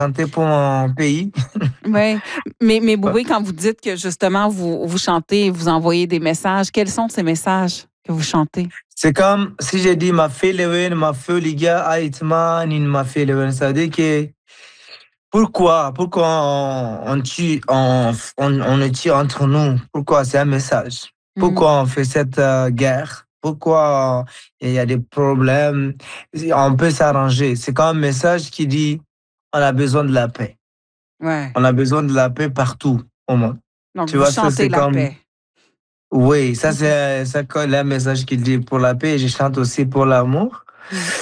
chanter pour mon pays. Oui. Mais Boubé, quand vous dites que justement vous chantez, vous envoyez des messages, quels sont ces messages que vous chantez? C'est comme si j'ai dit ma fille Lewen, ma fille Liga, Aitma, Nin ma fille Lewen. Ça veut dire que pourquoi on tue, on le tue entre nous? Pourquoi? C'est un message. Mm. Pourquoi on fait cette guerre? Pourquoi il y a des problèmes? On peut s'arranger. C'est comme un message qui dit on a besoin de la paix. Ouais. On a besoin de la paix partout au monde. Donc, Tu vous vois, ça chantez c'est la comme... paix. Oui, ça Mhm. c'est ça colle un message qui dit pour la paix. Je chante aussi pour l'amour. Mm.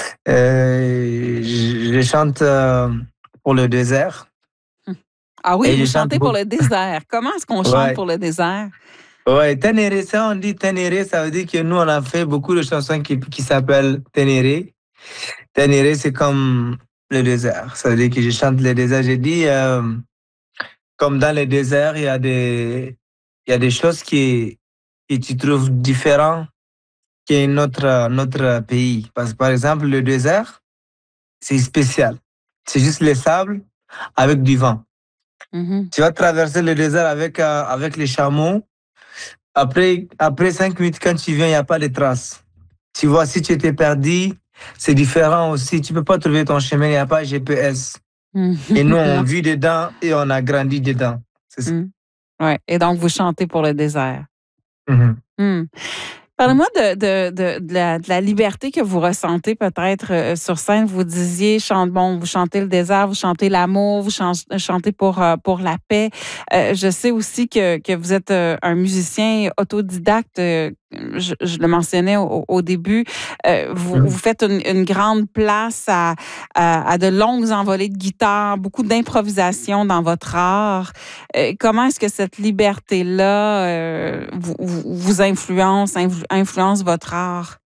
Je chante pour le désert. Mm. Ah oui, Et vous je chante chantez pour beaucoup. le désert. Comment est-ce qu'on chante Ouais. pour le désert? Ouais, Ténéré, ça on dit Ténéré, ça veut dire que nous on a fait beaucoup de chansons qui s'appellent Ténéré. Ténéré, c'est comme le désert. Ça veut dire que je chante le désert. J'ai dit, comme dans le désert, il y a des choses que tu trouves différentes que notre pays. Parce que par exemple, le désert, c'est spécial. C'est juste le sable avec du vent. Mhm. Tu vas traverser le désert avec les chameaux. Après 5 minutes, quand tu viens, il n'y a pas de traces. Tu vois, si tu étais perdu, c'est différent aussi. Tu peux pas trouver ton chemin, il n'y a pas de GPS. Mm. Et nous, on Non. vit dedans et on a grandi dedans. C'est ça. Mm. Ouais. Et donc, vous chantez pour le désert. Mhm. Mm. Parlez-moi de la liberté que vous ressentez peut-être sur scène. Vous disiez, vous chantez le désert, vous chantez l'amour, vous chantez pour la paix. Je sais aussi que vous êtes un musicien autodidacte. Je le mentionnais au début. Vous Mhm. faites une grande place à de longues envolées de guitare, beaucoup d'improvisation dans votre art. Comment est-ce que cette liberté-là vous influence votre art?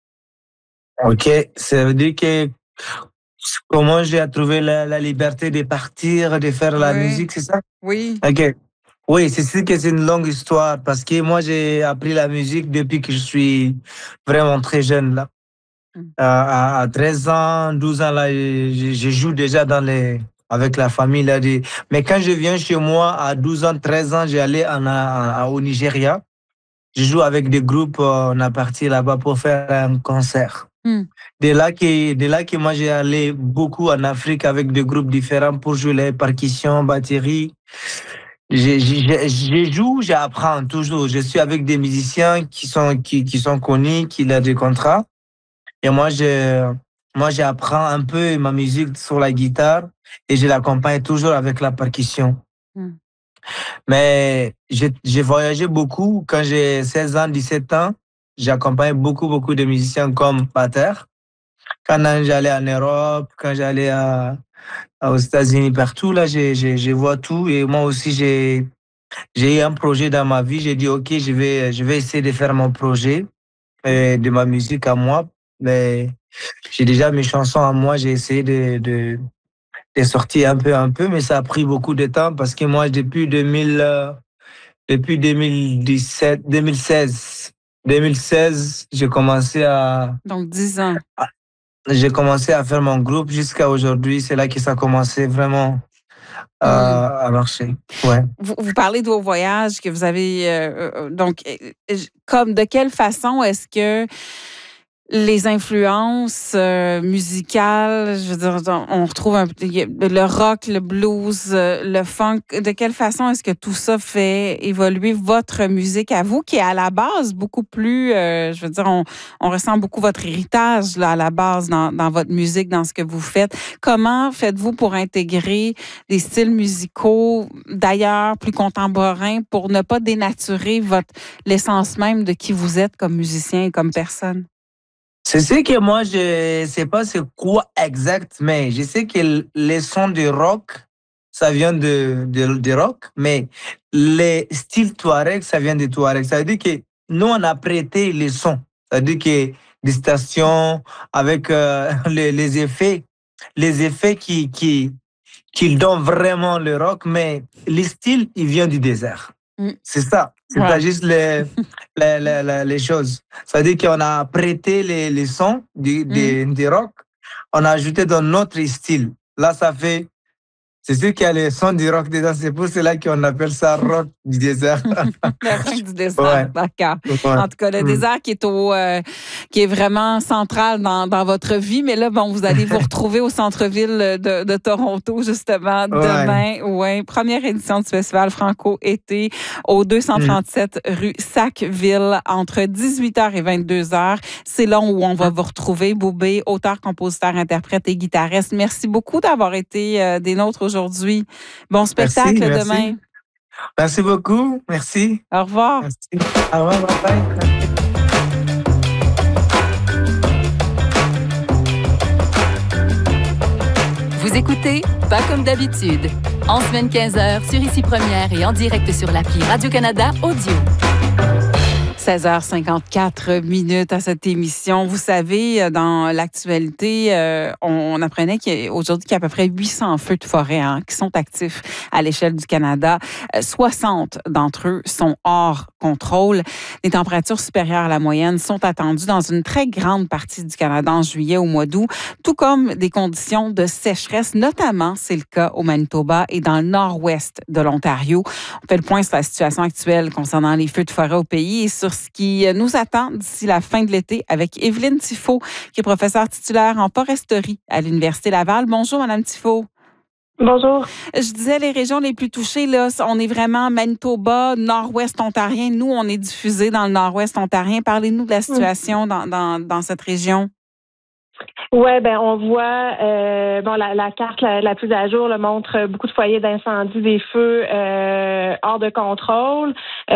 Ok, ça veut dire que comment j'ai trouvé la liberté de partir, de faire la Oui, musique, c'est ça? oui. Ok. Oui, c'est sûr que c'est une longue histoire parce que moi, j'ai appris la musique depuis que je suis vraiment très jeune, là. Mmh. À 13 ans, 12 ans, là, je joue déjà avec la famille, là. Mais quand je viens chez moi, à 12 ans, 13 ans, j'ai allé au Nigeria. Je joue avec des groupes, on a parti là-bas pour faire un concert. Mmh. De là que moi, j'ai allé beaucoup en Afrique avec des groupes différents pour jouer les percussions, batterie. Je joue, j'apprends toujours. Je suis avec des musiciens qui sont connus, qui ont des contrats. Et moi, j'apprends un peu ma musique sur la guitare et je l'accompagne toujours avec la percussion. Mmh. Mais j'ai voyagé beaucoup. Quand j'ai 16 ans, 17 ans, j'accompagne beaucoup de musiciens comme Pater. Quand j'allais en Europe, quand j'allais aux États-Unis, partout, là, je vois tout. Et moi aussi, j'ai eu un projet dans ma vie. J'ai dit, OK, je vais essayer de faire mon projet de ma musique à moi. Mais j'ai déjà mes chansons à moi. J'ai essayé de sortir un peu, mais ça a pris beaucoup de temps parce que moi, depuis 2017, 2016, Donc 10 ans. j'ai commencé à faire mon groupe jusqu'à aujourd'hui. C'est là que ça a commencé vraiment Mmh. à marcher. Ouais. Vous parlez de vos voyages que vous avez, donc comme de quelle façon est-ce que les influences musicales, je veux dire, on retrouve le rock, le blues, le funk. De quelle façon est-ce que tout ça fait évoluer votre musique à vous, qui est à la base beaucoup plus, je veux dire, on ressent beaucoup votre héritage là, à la base dans votre musique, dans ce que vous faites. Comment faites-vous pour intégrer des styles musicaux d'ailleurs plus contemporains pour ne pas dénaturer l'essence même de qui vous êtes comme musicien et comme personne? C'est ce que moi, je sais pas c'est quoi exact, mais je sais que les sons de rock, ça vient de rock, mais les styles Touareg, ça vient de Touareg. Ça veut dire que nous, on a prêté les sons. Ça veut dire que des stations avec les effets qui donnent vraiment le rock, mais le style, il vient du désert. Mm. C'est ça. C'est ça, Ouais. juste les choses. Ça veut dire qu'on a prêté les sons Mm. du rock, on a ajouté dans notre style. Là, ça fait C'est sûr qu'il y a le son du rock dedans. C'est pour cela qu'on appelle ça rock du désert. Le rock du désert, Ouais. d'accord. Ouais. En tout cas, le désert qui est vraiment central dans votre vie. Mais là, bon, vous allez vous retrouver au centre-ville de Toronto, justement, demain. Ouais. Première édition du Festival Franco-été au 237 rue Sackville entre 18h et 22h. C'est là où on va vous retrouver, Boubé, auteur, compositeur, interprète et guitariste. Merci beaucoup d'avoir été des nôtres aujourd'hui. Bon spectacle demain. Merci beaucoup. Merci. Au revoir. Merci. Au revoir. Bye. Vous écoutez Pas comme d'habitude. En semaine 15h sur Ici Première et en direct sur l'appli Radio-Canada Audio. 16h54 à cette émission. Vous savez, dans l'actualité, on apprenait qu'aujourd'hui, il y a à peu près 800 feux de forêt qui sont actifs à l'échelle du Canada. 60 d'entre eux sont hors contrôle. Les températures supérieures à la moyenne sont attendues dans une très grande partie du Canada en juillet au mois d'août, tout comme des conditions de sécheresse, notamment, c'est le cas au Manitoba et dans le nord-ouest de l'Ontario. On fait le point sur la situation actuelle concernant les feux de forêt au pays et sur ce qui nous attend d'ici la fin de l'été avec Evelyne Tifo, qui est professeure titulaire en foresterie à l'Université Laval. Bonjour, Madame Tifo. Bonjour. Je disais les régions les plus touchées, là, on est vraiment Manitoba, nord-ouest ontarien. Nous, on est diffusés dans le nord-ouest ontarien. Parlez-nous de la situation dans cette région. Ouais, ben on voit la carte la plus à jour montre beaucoup de foyers d'incendie, des feux hors de contrôle.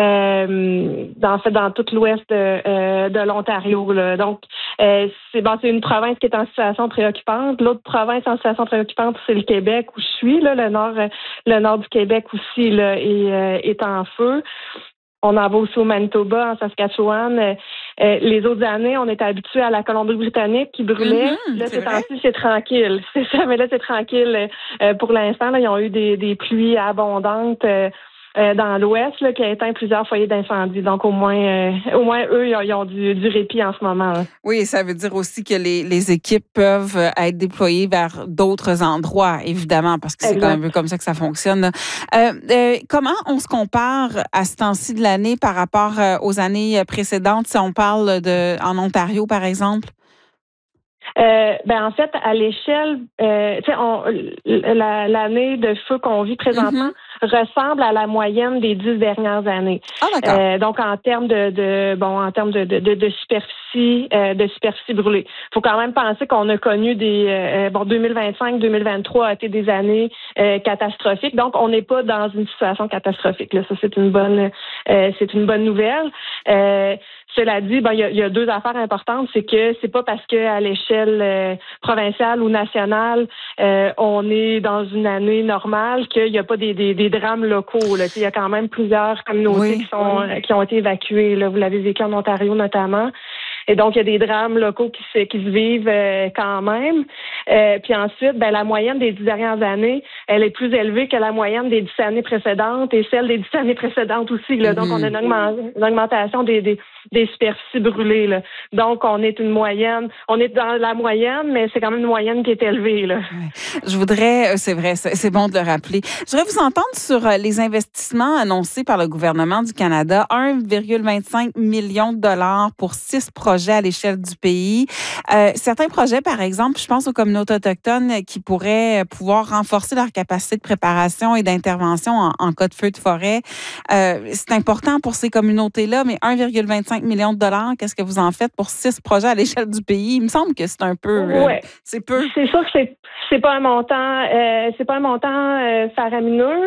Dans tout l'ouest de l'Ontario. Là. Donc c'est une province qui est en situation préoccupante. L'autre province en situation préoccupante, c'est le Québec où je suis. Là, le nord du Québec aussi là, est en feu. On en va aussi au Manitoba, en Saskatchewan. Les autres années, on était habitués à la Colombie-Britannique qui brûlait. Là, ces temps-ci, c'est tranquille. C'est ça, mais là, c'est tranquille pour l'instant. Là, ils ont eu des pluies abondantes dans l'Ouest qui a éteint plusieurs foyers d'incendie. Donc, au moins eux, ils ont du répit en ce moment. Là. Oui, ça veut dire aussi que les équipes peuvent être déployées vers d'autres endroits, évidemment, parce que c'est quand même comme ça que ça fonctionne. Comment on se compare à ce temps-ci de l'année par rapport aux années précédentes, si on parle en Ontario, par exemple? En fait, à l'échelle, l'année de feu qu'on vit présentement ressemble à la moyenne des 10 dernières années. Ah, d'accord. Donc, en termes de superficie brûlée. Il faut quand même penser qu'on a connu 2025-2023 a été des années catastrophiques. Donc, on n'est pas dans une situation catastrophique. Là. Ça, c'est une bonne nouvelle. Cela dit, il y a deux affaires importantes, c'est que c'est pas parce que à l'échelle provinciale ou nationale, on est dans une année normale qu'il n'y a pas des drames locaux. Là. Il y a quand même plusieurs communautés qui ont été évacuées. Là. Vous l'avez vécu en Ontario notamment. Et donc, il y a des drames locaux qui se vivent quand même. Puis ensuite, la moyenne des 10 dernières années, elle est plus élevée que la moyenne des 10 années précédentes et celle des 10 années précédentes aussi. Là. Donc, on a une augmentation des superficies brûlées. Là. Donc, on est dans la moyenne, mais c'est quand même une moyenne qui est élevée. Là. Je voudrais, c'est vrai, c'est bon de le rappeler. Je voudrais vous entendre sur les investissements annoncés par le gouvernement du Canada. 1,25 million de dollars pour 6 projets à l'échelle du pays. Certains projets, par exemple, je pense aux communautés autochtones qui pourraient pouvoir renforcer leur capacité de préparation et d'intervention en cas de feu de forêt. C'est important pour ces communautés-là, mais 1,25 million de dollars, qu'est-ce que vous en faites pour 6 projets à l'échelle du pays? Il me semble que c'est un peu... c'est peu. C'est sûr que c'est pas un montant faramineux.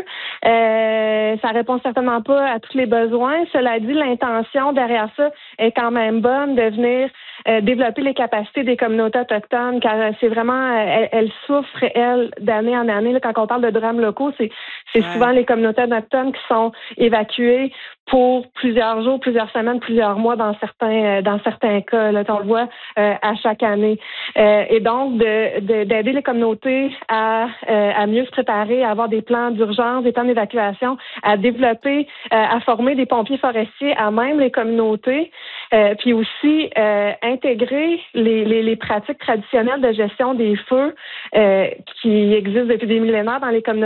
Ça répond certainement pas à tous les besoins. Cela dit, l'intention derrière ça est quand même bonne de venir développer les capacités des communautés autochtones, car c'est vraiment, elles souffrent, elles, d'année en année. Là, quand on parle de drames locaux, c'est souvent les communautés autochtones qui sont évacuées pour plusieurs jours, plusieurs semaines, plusieurs mois dans certains cas. Là, on le voit à chaque année. Et donc, d'aider les communautés à mieux se préparer, à avoir des plans d'urgence, des plans d'évacuation, à développer, à former des pompiers forestiers à même les communautés, puis aussi intégrer les pratiques traditionnelles de gestion des feux qui existent depuis des millénaires dans les communautés